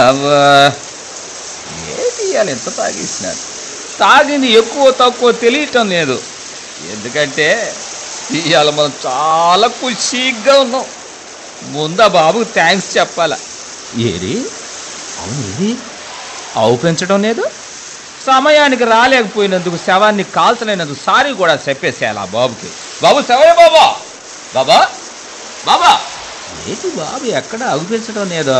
అవ్వా ఏంటి ఇవాళ ఎంత తాగేసినారు. తాగింది ఎక్కువ తక్కువ తెలియటం లేదు. ఎందుకంటే ఇవాళ మనం చాలా ఖుషీగా ఉన్నాం. ముందా బాబుకు థ్యాంక్స్ చెప్పాలా. ఏది అవును, ఏది ఆవు పెంచడం లేదు, సమయానికి రాలేకపోయినందుకు, శవాన్ని కాల్చలేనందుకు సారీ కూడా చెప్పేసేయాలి ఆ బాబుకి. బాబు శవయ్య బాబా, బాబా బాబా ఏంటి బాబు ఎక్కడ ఆవు పెంచడం లేదో.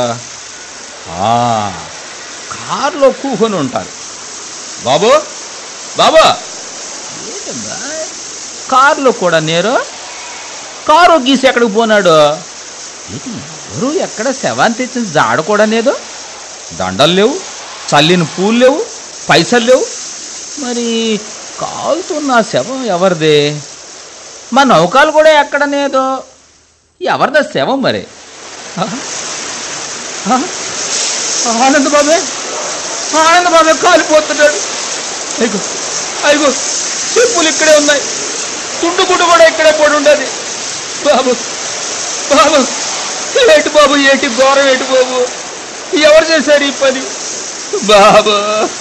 కారులో కూకొని ఉంటారు. బాబు బాబా ఏంటమ్మా కారులో కూడా నేరు, కారు గీసి ఎక్కడికి పోనాడు. ఏంటి ఎవరు ఎక్కడ శవాన్ని తెచ్చిన జాడ కూడా లేదు. దండలు లేవు, చల్లిన పూలు లేవు, పైసలు లేవు. మరి కాలుతున్న శవం ఎవరిదే? మా నౌకాలు కూడా ఎక్కడ లేదు. ఎవరిదా శవం మరి? ఆనంద్ బాబే, ఆనంద్ బాబే కాలిపోతున్నాడు. అయ్యో అయ్యో చెప్పులు ఇక్కడే ఉన్నాయి, తుండు గుడ్డు కూడా ఇక్కడే పడి ఉండదు. బాబు బాబు ఏటి బాబు, ఏటి ఘోరం, ఏటి బాబు, ఎవరు చేశారు ఈ పని బాబు?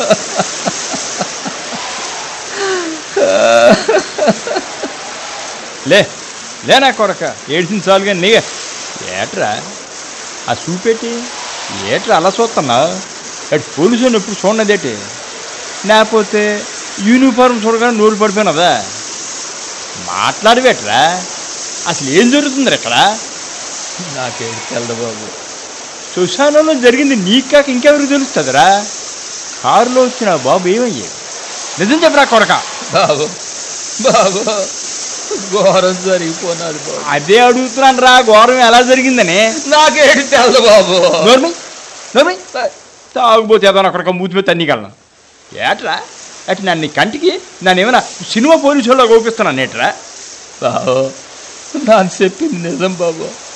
లేనా కొరక ఏడ్చిన చాలు కానీ నీ ఏట్రా ఆ చూపెట్టి ఏట్రా అలా చూస్తున్నా? అటు పోలీసు ఎప్పుడు చూడదేటి, లేకపోతే యూనిఫారం చూడగానే నోరు పడిపోయినదా? మాట్లాడవేట్రా, అసలు ఏం జరుగుతుంది ఇక్కడ? నాకేడు తెల్ద బాబు. శ్మశానంలో జరిగింది నీకు కాక ఇంకెవరికి తెలుస్తుందిరా? కారులో వచ్చిన బాబు ఏమయ్యాడు? నిజం చెప్పరా కొడక. బాబు బాబు ఘోరం జరిగిపోయినాడు బాబు. అదే అడుగుతున్నాను రా, ఘోరం ఎలా జరిగిందని. నాకేడు తెల్ద బాబు. నోర్మి నోర్మి తాగుపోతే ఏదో అక్కడికి మూతి మీద తన్నికెళ్ళను ఏట్రా? అటు నన్ను కంటికి నన్ను ఏమైనా సినిమా పోలీసు వాళ్ళకి చూపిస్తున్నాను ఏట్రా? బాబు నాకు చెప్పింది నిజం బాబు.